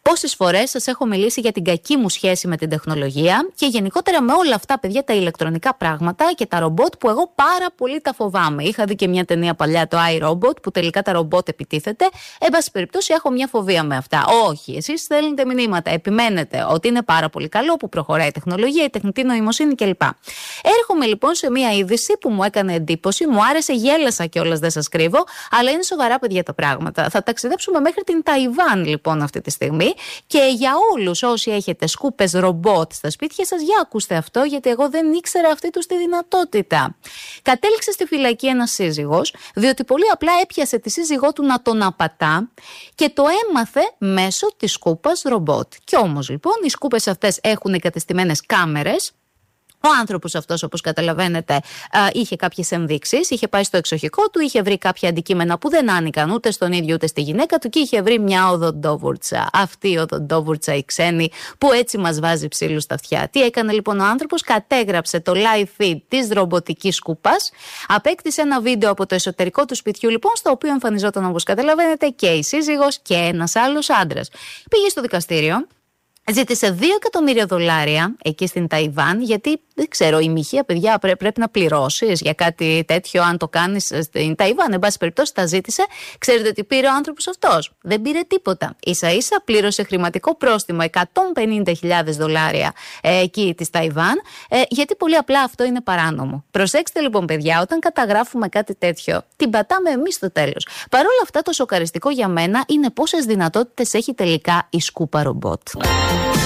Πόσες φορές σας έχω μιλήσει για την κακή μου σχέση με την τεχνολογία και γενικότερα με όλα αυτά, παιδιά, τα ηλεκτρονικά πράγματα και τα ρομπότ που εγώ πάρα πολύ τα φοβάμαι. Είχα δει και μια ταινία παλιά, το iRobot, που τελικά τα ρομπότ επιτίθεται. Εν πάση περιπτώσει, έχω μια φοβία με αυτά. Όχι, εσείς στέλνετε μηνύματα, επιμένετε ότι είναι πάρα πολύ καλό που προχωράει η τεχνολογία, η τεχνητή νοημοσύνη κλπ. Έρχομαι λοιπόν σε μια είδηση που μου έκανε εντύπωση, μου άρεσε, γέλασα κιόλας, δεν σας κρύβω, αλλά είναι σοβαρά, παιδιά, τα πράγματα. Θα ταξιδέψουμε μέχρι την Ταϊβάν λοιπόν αυτή τη στιγμή. Και για όλους όσοι έχετε σκούπες ρομπότ στα σπίτια σας, για ακούστε αυτό, γιατί εγώ δεν ήξερα αυτή τους τη δυνατότητα. Κατέληξε στη φυλακή ένας σύζυγος, διότι πολύ απλά έπιασε τη σύζυγό του να τον απατά και το έμαθε μέσω της σκούπας ρομπότ. Κι όμως λοιπόν οι σκούπες αυτές έχουν εγκατεστημένες κάμερες. Ο άνθρωπος αυτός, όπως καταλαβαίνετε, είχε κάποιες ενδείξεις, είχε πάει στο εξοχικό του, είχε βρει κάποια αντικείμενα που δεν άνοικαν ούτε στον ίδιο ούτε στη γυναίκα του και είχε βρει μια οδοντόβουρτσα. Αυτή η οδοντόβουρτσα η ξένη που έτσι μας βάζει ψήλου στα αυτιά. Τι έκανε λοιπόν ο άνθρωπος? Κατέγραψε το live feed της ρομποτικής σκούπας, απέκτησε ένα βίντεο από το εσωτερικό του σπιτιού λοιπόν, στο οποίο εμφανιζόταν, όπως καταλαβαίνετε, και η σύζυγος και ένας άλλος άντρας. Πήγε στο δικαστήριο. Ζήτησε $2 εκατομμύρια εκεί στην Ταϊβάν, γιατί δεν ξέρω, η μοιχεία, παιδιά, πρέπει να πληρώσεις για κάτι τέτοιο αν το κάνεις στην Ταϊβάν. Εν πάση περιπτώσει, τα ζήτησε. Ξέρετε τι πήρε ο άνθρωπος αυτός? Δεν πήρε τίποτα. Ίσα-ίσα πλήρωσε χρηματικό πρόστιμο $150,000 εκεί της Ταϊβάν, γιατί πολύ απλά αυτό είναι παράνομο. Προσέξτε λοιπόν, παιδιά, όταν καταγράφουμε κάτι τέτοιο, την πατάμε εμείς στο τέλος. Παρ' όλα αυτά, το σοκαριστικό για μένα είναι πόσες δυνατότητες έχει τελικά η σκούπα ρομπότ.